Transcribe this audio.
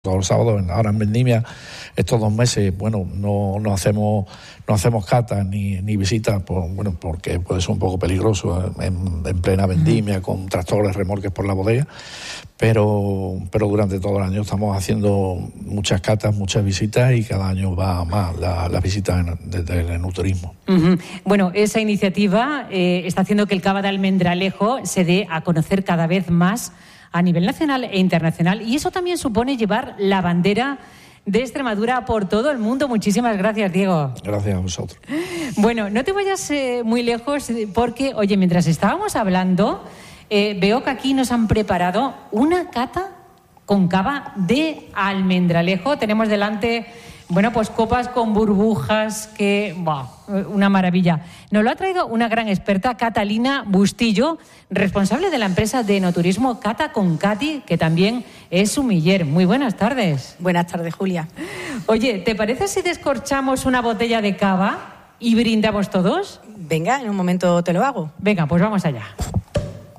todos los sábados. Ahora en Vendimia, estos 2 meses, bueno, no hacemos catas ni visitas, porque puede ser un poco peligroso en plena vendimia, con tractores, remolques por la bodega, pero durante todo el año estamos haciendo muchas catas, muchas visitas, y cada año va más las visitas del enoturismo. Bueno, esa iniciativa está haciendo que el cava de Almendralejo se dé a conocer cada vez más a nivel nacional e internacional, y eso también supone llevar la bandera de Extremadura por todo el mundo. Muchísimas gracias, Diego. Gracias a vosotros. Bueno, no te vayas muy lejos, porque, oye, mientras estábamos hablando, veo que aquí nos han preparado una cata con cava de Almendralejo. Tenemos delante, bueno, pues copas con burbujas, una maravilla. Nos lo ha traído una gran experta, Catalina Bustillo, responsable de la empresa de enoturismo Cata con Cati, que también es sumiller. Muy buenas tardes. Buenas tardes, Julia. Oye, ¿te parece si descorchamos una botella de cava y brindamos todos? Venga, en un momento te lo hago. Venga, pues vamos allá.